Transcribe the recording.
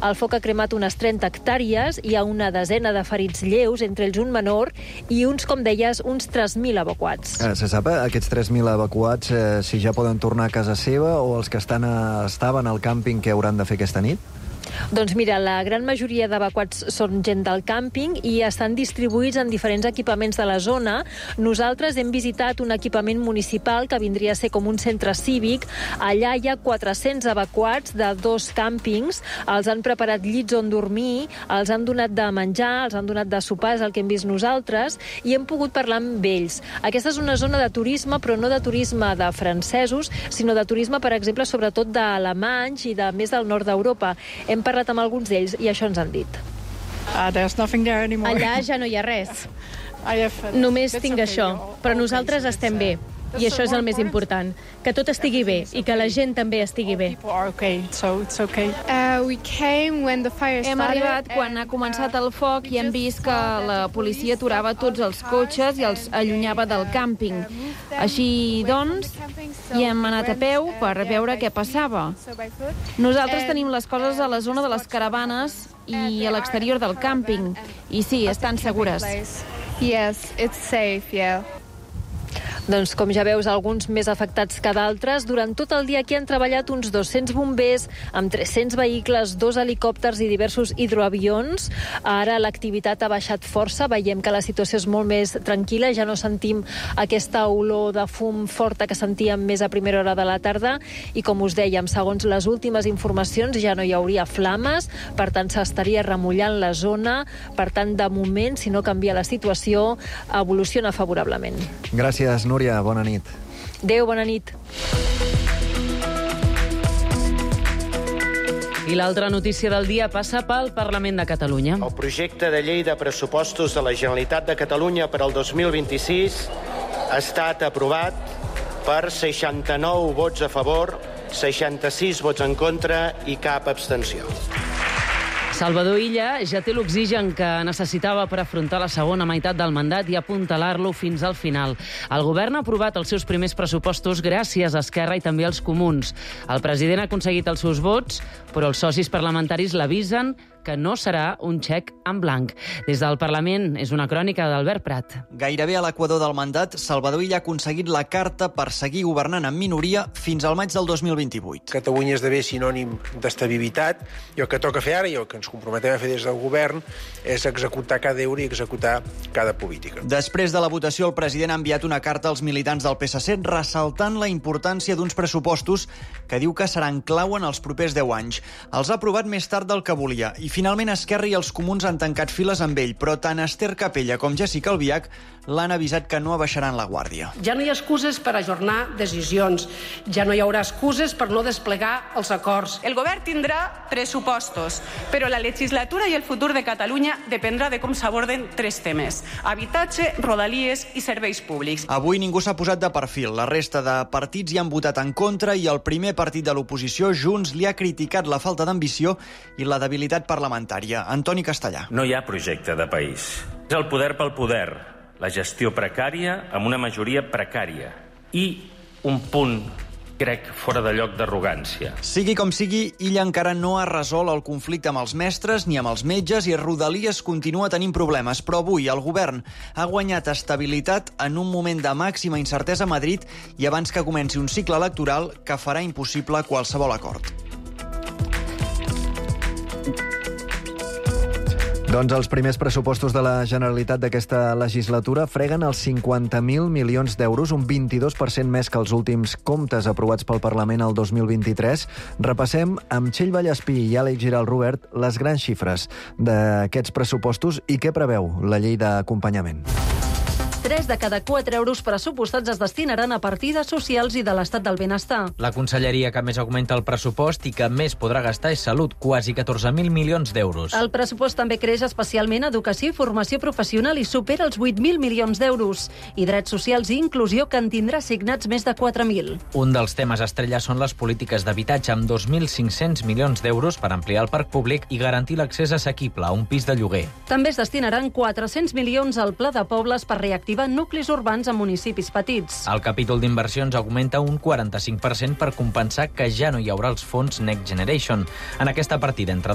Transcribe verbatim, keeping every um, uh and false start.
El foc ha cremat unes trenta hectàrees, hi ha una desena de ferits lleus, entre ells un menor, i uns, com deies, uns tres mil evacuats. Eh, se sap, aquests tres mil evacuats, eh, si ja poden tornar a casa seva o els que estan a, estaven al càmping, què hauran de fer aquesta nit? Doncs mira, la gran majoria d'evacuats són gent del càmping i estan distribuïts en diferents equipaments de la zona. Nosaltres hem visitat un equipament municipal que vindria a ser com un centre cívic. Allà hi ha quatre-cents evacuats de dos càmpings. Els han preparat llits on dormir, els han donat de menjar, els han donat de sopar, és el que hem vist nosaltres, i hem pogut parlar amb ells. Aquesta és una zona de turisme, però no de turisme de francesos, sinó de turisme, per exemple, sobretot d'alemanys i de més del nord d'Europa. Hem parlat amb alguns d'ells i això ens han dit. Uh, Allà ja no hi ha res. Només tinc això, però nosaltres estem bé. I això és el més important, que tot estigui bé i que la gent també estigui bé. Hem arribat quan ha començat el foc i hem vist que la policia aturava tots els cotxes i els allunyava del càmping. Així, doncs, hi hem anat a peu per veure què passava. Nosaltres tenim les coses a la zona de les caravanes i a l'exterior del càmping. I sí, estan segures. Yes, it's safe, yeah. Doncs, com ja veus, alguns més afectats que d'altres. Durant tot el dia aquí han treballat uns dos-cents bombers, amb tres-cents vehicles, dos helicòpters i diversos hidroavions. Ara l'activitat ha baixat força, veiem que la situació és molt més tranquil·la, ja no sentim aquesta olor de fum forta que sentíem més a primera hora de la tarda, i com us dèiem, segons les últimes informacions, ja no hi hauria flames, per tant s'estaria remullant la zona, per tant, de moment, si no canvia la situació, evoluciona favorablement. Gràcies, Núria, bona nit. Adéu, bona nit. I l'altra notícia del dia passa pel Parlament de Catalunya. El projecte de llei de pressupostos de la Generalitat de Catalunya per al dos mil vint-i-sis ha estat aprovat per seixanta-nou vots a favor, seixanta-sis vots en contra i cap abstenció. Salvador Illa ja té l'oxigen que necessitava per afrontar la segona meitat del mandat i apuntalar-lo fins al final. El govern ha aprovat els seus primers pressupostos gràcies a Esquerra i també als comuns. El president ha aconseguit els seus vots, però els socis parlamentaris l'avisen que no serà un xec en blanc. Des del Parlament és una crònica d'Albert Prat. Gairebé a l'equador del mandat, Salvador Illa ha aconseguit la carta per seguir governant en minoria fins al maig del dos mil vint-i-vuit. Catalunya esdevé sinònim d'estabilitat i el que toca fer ara i el que ens comprometem a fer des del govern és executar cada euro i executar cada política. Després de la votació, el president ha enviat una carta als militants del P S C ressaltant la importància d'uns pressupostos que diu que seran clau en els propers deu anys. Els ha aprovat més tard del que volia i finalment Esquerra i els comuns han tancat files amb ell, però tant Esther Capella com Jessica Albiach l'han avisat que no abaixaran la guàrdia. Ja no hi ha excuses per ajornar decisions, ja no hi haurà excuses per no desplegar els acords. El govern tindrà pressupostos, però la legislatura i el futur de Catalunya dependrà de com s'aborden tres temes: habitatge, rodalies i serveis públics. Avui ningú s'ha posat de perfil. La resta de partits hi han votat en contra i el primer partit de l'oposició, Junts, li ha criticat la falta d'ambició i la debilitat parlamentària. Antoni Castellà. No hi ha projecte de país. És el poder pel poder, la gestió precària amb una majoria precària i un punt, crec, fora de lloc d'arrogància. Sigui com sigui, Illa encara no ha resolt el conflicte amb els mestres ni amb els metges i Rodalies continua tenint problemes, però avui el govern ha guanyat estabilitat en un moment de màxima incertesa a Madrid i abans que comenci un cicle electoral que farà impossible qualsevol acord. Doncs els primers pressupostos de la Generalitat d'aquesta legislatura freguen els cinquanta mil milions d'euros, un vint-i-dos per cent més que els últims comptes aprovats pel Parlament el dos mil vint-i-tres. Repassem amb Txell Vallespí i Àlex Giral Robert les grans xifres d'aquests pressupostos i què preveu la llei d'acompanyament. Tres de cada quatre euros pressupostats es destinaran a partides socials i de l'estat del benestar. La conselleria que més augmenta el pressupost i que més podrà gastar és Salut, quasi catorze mil milions d'euros. El pressupost també creix especialment a Educació i Formació Professional i supera els vuit mil milions d'euros. I Drets Socials i Inclusió, que en tindrà assignats més de quatre mil. Un dels temes estrella són les polítiques d'habitatge, amb dos mil cinc-cents milions d'euros per ampliar el parc públic i garantir l'accés assequible a un pis de lloguer. També es destinaran quatre-cents milions al Pla de Pobles per reactivar nuclis urbans a municipis petits. El capítol d'inversions augmenta un quaranta-cinc per cent per compensar que ja no hi haurà els fons Next Generation. En aquesta partida, entre